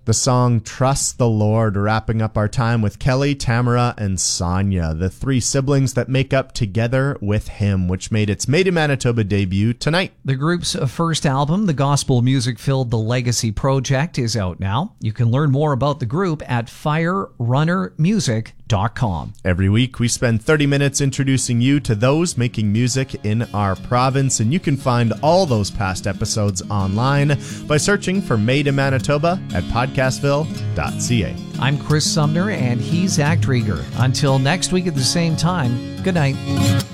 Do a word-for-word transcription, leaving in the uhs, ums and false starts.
The song Trust the Lord, wrapping up our time with Kelly, Tamara, and Sonia, the three siblings that make up Together with Him, which made its Made in Manitoba debut tonight. The group's first album, the gospel music-filled The Legacy Project, is out now. You can learn more about the group at fire runner music dot com. Every week, we spend thirty minutes introducing you to those making music in our province, and you can find all those past episodes online by searching for Made in Manitoba at podcastville dot c a. I'm Chris Sumner, and he's Zach Drieger. Until next week at the same time, good night.